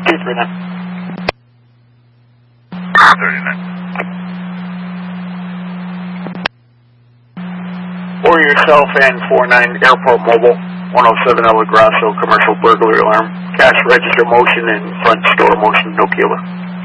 239. 39. Or yourself and 49 Airport Mobile, 107 El Grasso, commercial burglary alarm, cash register motion and front store motion, no killer.